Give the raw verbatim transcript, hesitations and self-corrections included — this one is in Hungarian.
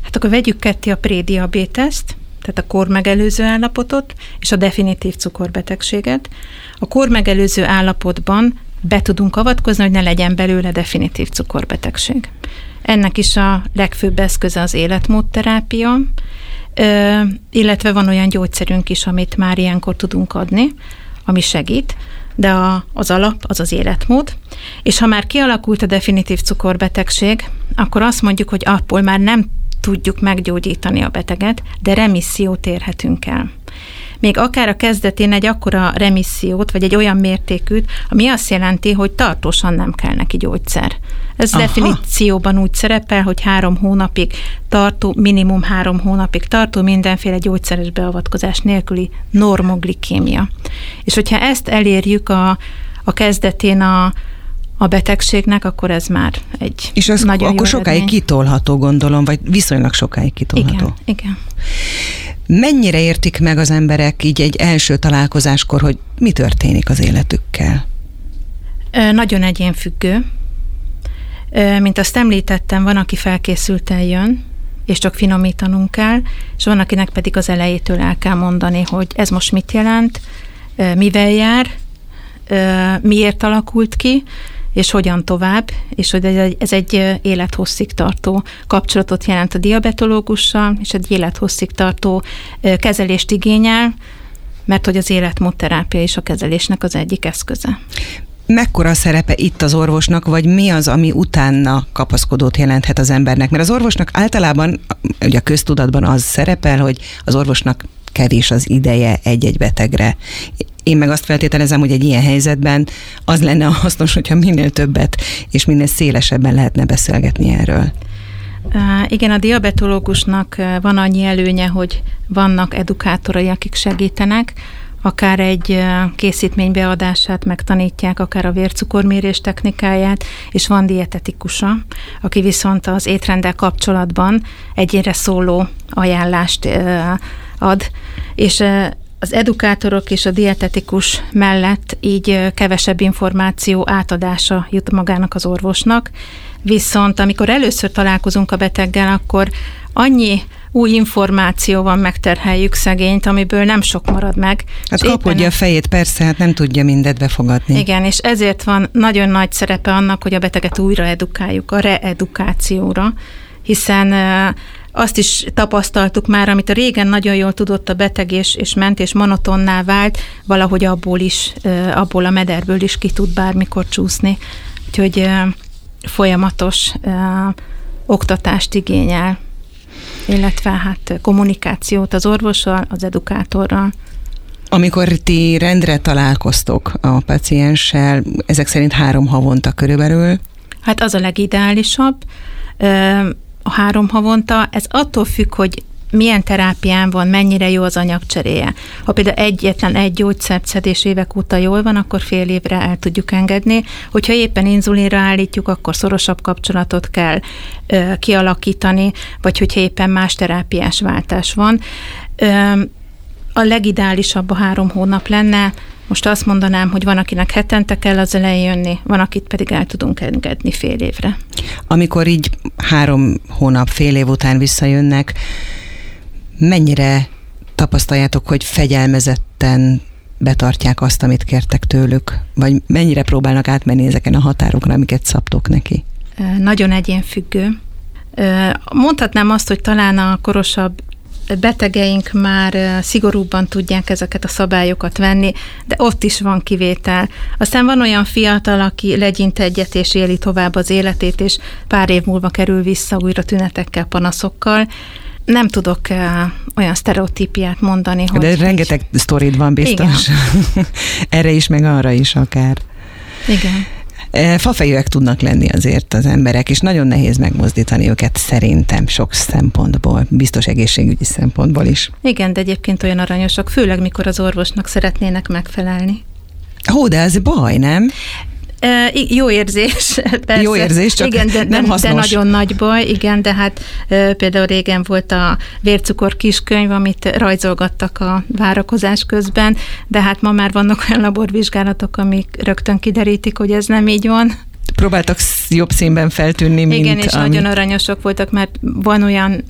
Hát akkor vegyük ketté a prédiabéteszt, tehát a kormegelőző állapotot, és a definitív cukorbetegséget. A kormegelőző állapotban be tudunk avatkozni, hogy ne legyen belőle definitív cukorbetegség. Ennek is a legfőbb eszköze az életmódterápia, illetve van olyan gyógyszerünk is, amit már ilyenkor tudunk adni, ami segít, de a, az alap az az életmód. És ha már kialakult a definitív cukorbetegség, akkor azt mondjuk, hogy abból már nem tudjuk meggyógyítani a beteget, de remissziót érhetünk el. Még akár a kezdetén egy akkora remissziót, vagy egy olyan mértékűt, ami azt jelenti, hogy tartósan nem kell neki gyógyszer. Ez Aha. definícióban úgy szerepel, hogy három hónapig tartó, minimum három hónapig tartó mindenféle gyógyszeres beavatkozás nélküli normoglikémia. És hogyha ezt elérjük a, a kezdetén a a betegségnek, akkor ez már egy És az nagyon akkor jó sokáig eredmény. Kitolható, gondolom, vagy viszonylag sokáig kitolható. Igen, igen. Mennyire értik meg az emberek így egy első találkozáskor, hogy mi történik az életükkel? Nagyon egyénfüggő. Mint azt említettem, van, aki felkészülten jön, és csak finomítanunk kell, és van, akinek pedig az elejétől el kell mondani, hogy ez most mit jelent, mivel jár, miért alakult ki, és hogyan tovább, és hogy ez egy, ez egy élethosszig tartó kapcsolatot jelent a diabetológussal, és egy élethosszig tartó kezelést igényel, mert hogy az életmódterápia is a kezelésnek az egyik eszköze. Mekkora szerepe itt az orvosnak, vagy mi az, ami utána kapaszkodót jelenthet az embernek? Mert az orvosnak általában, ugye a köztudatban az szerepel, hogy az orvosnak kevés az ideje egy-egy betegre. Én meg azt feltételezem, hogy egy ilyen helyzetben az lenne hasznos, hogyha minél többet és minél szélesebben lehetne beszélgetni erről. Igen, a diabetológusnak van annyi előnye, hogy vannak edukátorai, akik segítenek, akár egy készítmény beadását megtanítják, akár a vércukormérés technikáját, és van dietetikusa, aki viszont az étrenddel kapcsolatban egyére szóló ajánlást ad, és az edukátorok és a dietetikus mellett így kevesebb információ átadása jut magának az orvosnak, viszont amikor először találkozunk a beteggel, akkor annyi új információval megterheljük szegényt, amiből nem sok marad meg. Hát kapodja a fejét, persze, hát nem tudja mindet befogadni. Igen, és ezért van nagyon nagy szerepe annak, hogy a beteget újra edukáljuk, a reedukációra, hiszen azt is tapasztaltuk már, amit a régen nagyon jól tudott a beteg, és, és ment, és monotonná vált, valahogy abból is, abból a mederből is ki tud bármikor csúszni. Úgyhogy folyamatos oktatást igényel, illetve hát kommunikációt az orvossal, az edukátorral. Amikor ti rendre találkoztok a pacienssel, ezek szerint három havonta körülbelül? Hát az a legideálisabb, a három havonta. Ez attól függ, hogy milyen terápián van, mennyire jó az anyagcseréje. Ha például egyetlen egy gyógyszert szedés évek óta jól van, akkor fél évre el tudjuk engedni. Hogyha éppen inzulinra állítjuk, akkor szorosabb kapcsolatot kell ö, kialakítani, vagy hogyha éppen más terápiás váltás van. Ö, a legideálisabb a három hónap lenne. Most azt mondanám, hogy van, akinek hetente kell az elején jönni, van, akit pedig el tudunk engedni fél évre. Amikor így három hónap, fél év után visszajönnek, mennyire tapasztaljátok, hogy fegyelmezetten betartják azt, amit kértek tőlük? Vagy mennyire próbálnak átmenni ezeken a határokon, amiket szabtok neki? Nagyon egyénfüggő. Mondhatnám azt, hogy talán a korosabb betegeink már szigorúbban tudják ezeket a szabályokat venni, de ott is van kivétel. Aztán van olyan fiatal, aki legyint egyet és éli tovább az életét, és pár év múlva kerül vissza újra tünetekkel, panaszokkal. Nem tudok uh, olyan sztereotípiát mondani, hogy... De rengeteg így... sztorid van biztos. Erre is, meg arra is akár. Igen. Fafejűek tudnak lenni azért az emberek, és nagyon nehéz megmozdítani őket szerintem sok szempontból, biztos egészségügyi szempontból is. Igen, de egyébként olyan aranyosak, főleg mikor az orvosnak szeretnének megfelelni. Hó, de ez baj, nem? E, jó érzés, persze. Jó érzés, csak igen, de, nem hasznos. De nagyon nagy baj, igen, de hát e, például régen volt a vércukor kiskönyv, amit rajzolgattak a várakozás közben, de hát ma már vannak olyan laborvizsgálatok, amik rögtön kiderítik, hogy ez nem így van. Próbáltak jobb színben feltűnni, mint... Igen, és ami... nagyon aranyosok voltak, mert van olyan